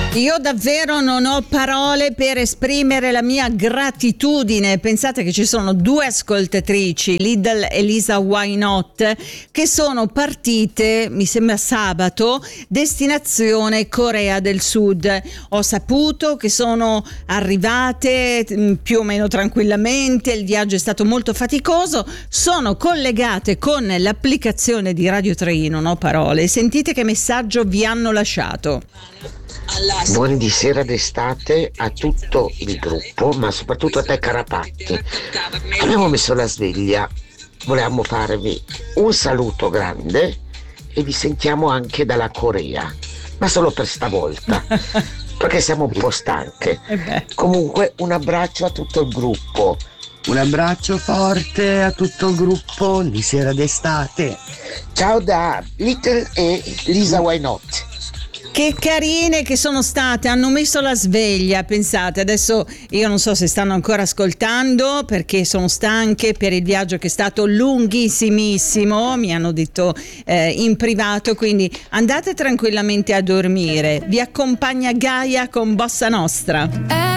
Io davvero non ho parole per esprimere la mia gratitudine. Pensate che ci sono 2 ascoltatrici, Lidl e Lisa Why Not, che sono partite, mi sembra sabato, destinazione Corea del Sud. Ho saputo che sono arrivate più o meno tranquillamente, il viaggio è stato molto faticoso, sono collegate con l'applicazione di Radio 3, non ho parole. Sentite che messaggio vi hanno lasciato. Buonasera d'estate a tutto il gruppo, ma soprattutto a te Carapatti. Abbiamo messo la sveglia, volevamo farvi un saluto grande e vi sentiamo anche dalla Corea, ma solo per stavolta, perché siamo un po' stanche. Comunque un abbraccio a tutto il gruppo. Un abbraccio forte a tutto il gruppo di Sera d'estate. Ciao da Little e Lisa Why Not. Che carine che sono state, hanno messo la sveglia, pensate, adesso io non so se stanno ancora ascoltando perché sono stanche per il viaggio che è stato lunghissimissimo, mi hanno detto in privato, quindi andate tranquillamente a dormire, vi accompagna Gaia con Bossa Nostra.